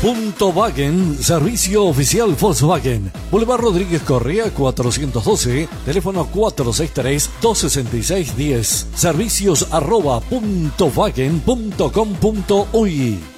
Punto Wagen, servicio oficial Volkswagen. Boulevard Rodríguez Correa 412, teléfono 463-266-10. Servicios @puntowagen.com.uy.